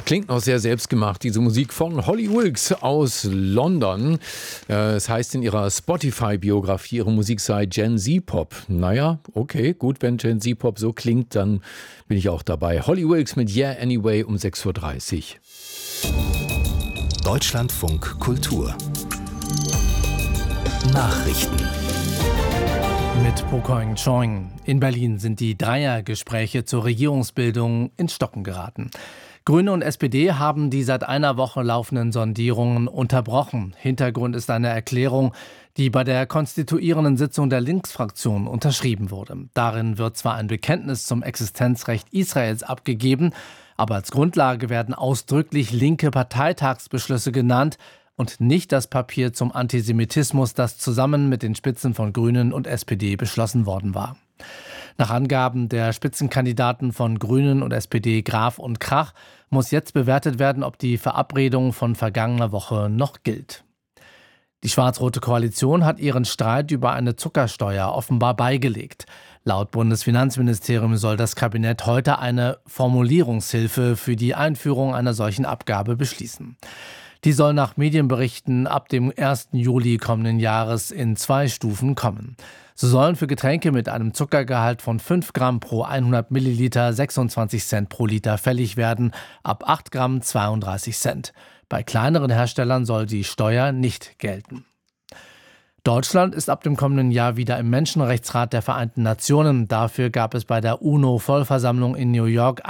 Klingt noch sehr selbstgemacht, diese Musik von Holly Wilkes aus London. Es heißt in ihrer Spotify-Biografie, ihre Musik sei Gen Z-Pop. Naja, okay, gut, wenn Gen Z-Pop so klingt, dann bin ich auch dabei. Holly Wilkes mit Yeah Anyway um 6.30 Uhr. Deutschlandfunk Kultur Nachrichten mit Pokoing Choing. In Berlin sind die Dreiergespräche zur Regierungsbildung ins Stocken geraten. Grüne und SPD haben die seit einer Woche laufenden Sondierungen unterbrochen. Hintergrund ist eine Erklärung, die bei der konstituierenden Sitzung der Linksfraktion unterschrieben wurde. Darin wird zwar ein Bekenntnis zum Existenzrecht Israels abgegeben, aber als Grundlage werden ausdrücklich linke Parteitagsbeschlüsse genannt und nicht das Papier zum Antisemitismus, das zusammen mit den Spitzen von Grünen und SPD beschlossen worden war. Nach Angaben der Spitzenkandidaten von Grünen und SPD Graf und Krach muss jetzt bewertet werden, ob die Verabredung von vergangener Woche noch gilt. Die schwarz-rote Koalition hat ihren Streit über eine Zuckersteuer offenbar beigelegt. Laut Bundesfinanzministerium soll das Kabinett heute eine Formulierungshilfe für die Einführung einer solchen Abgabe beschließen. Die soll nach Medienberichten ab dem 1. Juli kommenden Jahres in 2 Stufen kommen. So sollen für Getränke mit einem Zuckergehalt von 5 Gramm pro 100 Milliliter 26 Cent pro Liter fällig werden, ab 8 Gramm 32 Cent. Bei kleineren Herstellern soll die Steuer nicht gelten. Deutschland ist ab dem kommenden Jahr wieder im Menschenrechtsrat der Vereinten Nationen. Dafür gab es bei der UNO-Vollversammlung in New York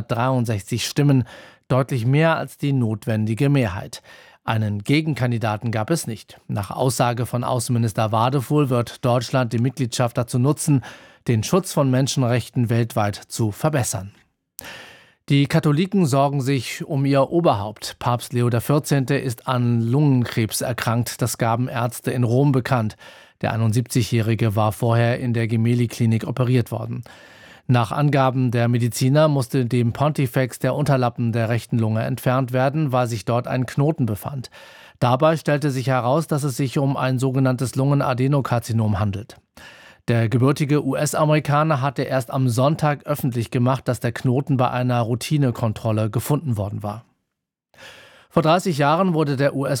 163 Stimmen, deutlich mehr als die notwendige Mehrheit. Einen Gegenkandidaten gab es nicht. Nach Aussage von Außenminister Wadefuhl wird Deutschland die Mitgliedschaft dazu nutzen, den Schutz von Menschenrechten weltweit zu verbessern. Die Katholiken sorgen sich um ihr Oberhaupt. Papst Leo XIV. Ist an Lungenkrebs erkrankt. Das gaben Ärzte in Rom bekannt. Der 71-Jährige war vorher in der Gemelli-Klinik operiert worden. Nach Angaben der Mediziner musste dem Pontifex der Unterlappen der rechten Lunge entfernt werden, weil sich dort ein Knoten befand. Dabei stellte sich heraus, dass es sich um ein sogenanntes Lungenadenokarzinom handelt. Der gebürtige US-Amerikaner hatte erst am Sonntag öffentlich gemacht, dass der Knoten bei einer Routinekontrolle gefunden worden war. Vor 30 Jahren wurde der